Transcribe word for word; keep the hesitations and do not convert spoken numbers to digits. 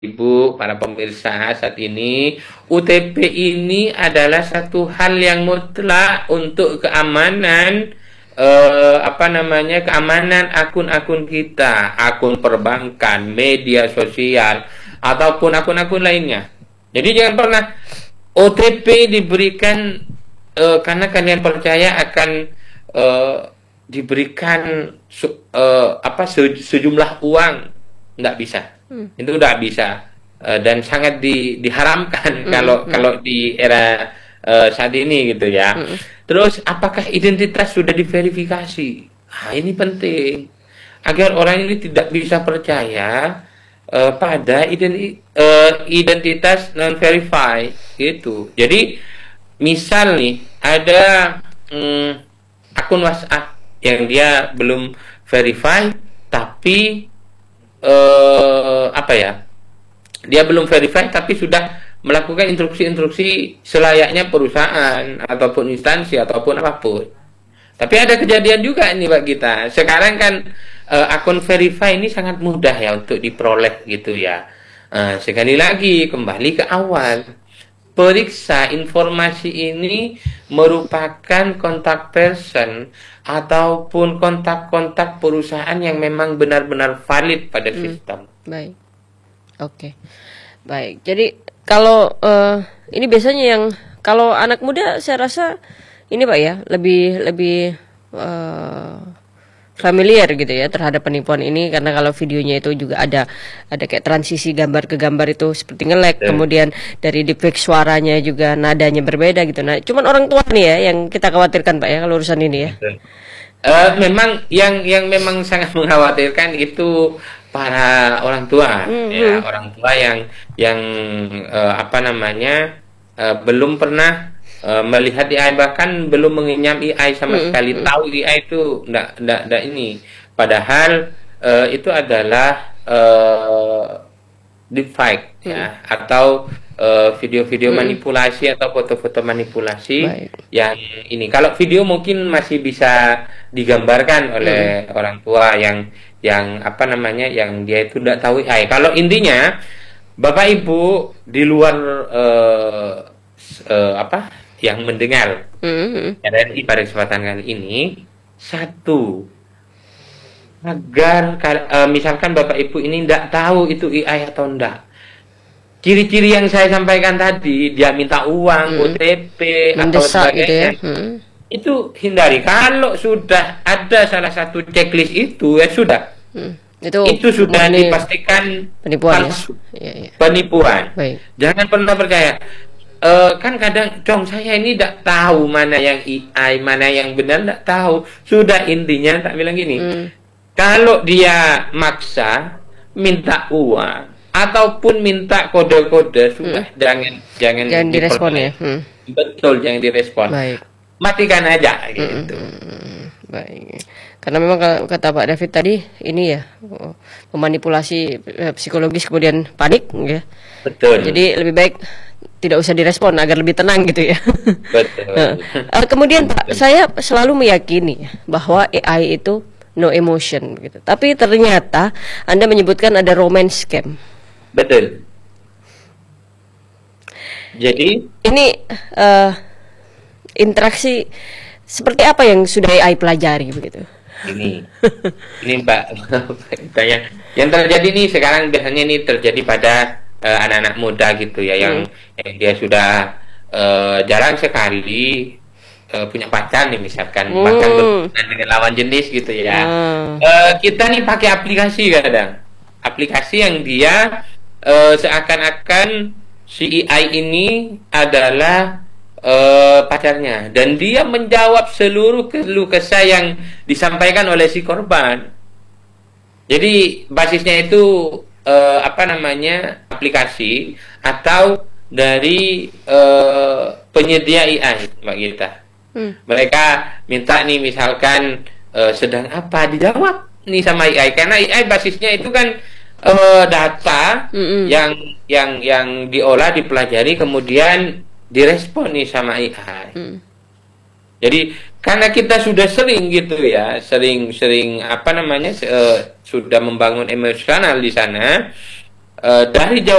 Ibu, para pemirsa saat ini, U T P ini adalah satu hal yang mutlak untuk keamanan eh, apa namanya keamanan akun-akun kita, akun perbankan, media sosial, ataupun akun-akun lainnya. Jadi jangan pernah O T P diberikan eh, karena kalian percaya akan eh, diberikan su- eh, apa se- sejumlah uang, nggak bisa. Hmm. Itu udah bisa. Eh, dan sangat di, diharamkan Hmm, kalau hmm. kalau di era eh, saat ini gitu ya. Hmm. Terus apakah identitas sudah diverifikasi? Nah, ini penting agar orang ini tidak bisa percaya eh, pada identi- eh, identitas non verify gitu. Jadi misal nih ada mm, akun WhatsApp yang dia belum verify tapi eh, apa ya? Dia belum verify tapi sudah melakukan instruksi-instruksi selayaknya perusahaan ataupun instansi ataupun apapun. Tapi ada kejadian juga nih Pak kita. Sekarang kan eh, akun verify ini sangat mudah ya untuk diperoleh gitu ya. Eh, sekali lagi kembali ke awal. Periksa informasi ini merupakan kontak person ataupun kontak-kontak perusahaan yang memang benar-benar valid pada Hmm. sistem. Baik. Oke. Baik. Jadi kalau eh, ini biasanya yang kalau anak muda saya rasa ini Pak ya, lebih lebih eh, familiar gitu ya terhadap penipuan ini karena kalau videonya itu juga ada ada kayak transisi gambar ke gambar itu seperti nge-lag, Ya. kemudian dari deepfake suaranya juga nadanya berbeda gitu. Nah, cuman orang tua nih ya yang kita khawatirkan Pak ya kalau urusan ini ya. Eh, memang yang yang memang sangat mengkhawatirkan itu para orang tua Hmm, ya hmm. orang tua yang yang eh, apa namanya eh, belum pernah eh, melihat A I bahkan belum mengenyam A I sama Hmm, sekali hmm. tahu A I itu ndak ndak ndak ini padahal eh, itu adalah eh, deepfake Hmm. ya atau eh, video-video Hmm. manipulasi atau foto-foto manipulasi Baik. yang ini. Kalau video mungkin masih bisa digambarkan oleh Hmm. orang tua yang yang apa namanya yang dia itu tidak tahu A I. Kalau intinya Bapak Ibu di luar eh, s- eh, apa yang mendengar Hmm. R R I pada kesempatan kali ini satu agar kal- eh, misalkan Bapak Ibu ini tidak tahu itu A I atau enggak. Ciri-ciri yang saya sampaikan tadi, dia minta uang, Hmm. O T P atau Mendesak gitu ya. sebagainya, Hmm. itu hindari. Kalau sudah ada salah satu checklist itu, ya sudah. Hmm. Itu Itu sudah murni dipastikan penipuan ya. palsu, Iya, iya. penipuan. Baik. Jangan pernah percaya. Eh, kan kadang, dong saya ini tidak tahu mana yang A I, mana yang benar, tidak tahu. Sudah intinya tak bilang gini. Hmm. Kalau dia maksa minta uang ataupun minta kode-kode sudah jangan jangan Jangan direspon dipercaya. ya. Hmm. Betul, jangan direspon. Baik. Matikan aja gitu. Hmm, baik. Karena memang kalau kata Pak David tadi ini ya oh, memanipulasi eh, psikologis kemudian panik ya. Betul. Jadi lebih baik tidak usah direspon agar lebih tenang gitu ya. Betul. Nah, eh, kemudian Pak, saya selalu meyakini bahwa A I itu no emotion gitu. Tapi ternyata Anda menyebutkan ada romance scam. Betul. Jadi Ini eh, interaksi seperti apa yang sudah A I pelajari begitu? ini ini Mbak yang yang terjadi nih sekarang biasanya ini terjadi pada eh, anak-anak muda gitu ya yang, yang dia sudah eh, jarang sekali eh, punya pacar nih misalkan Hmm. bahkan berhubungan dengan lawan jenis gitu ya. Ah. Eh, kita nih pakai aplikasi kadang aplikasi yang dia eh, seakan-akan si A I ini adalah eh, pacarnya dan dia menjawab seluruh keluh kesah yang disampaikan oleh si korban. Jadi basisnya itu eh, apa namanya aplikasi atau dari eh, penyedia A I, Mbak Gita. Hmm. Mereka minta nih misalkan eh, sedang apa dijawab nih sama A I karena A I basisnya itu kan eh, data Mm-mm. yang yang yang diolah dipelajari kemudian direspon nih sama A I. Hmm. Jadi karena kita sudah sering gitu ya, sering-sering apa namanya se- eh, sudah membangun emosional di sana, Eh, dari Jawa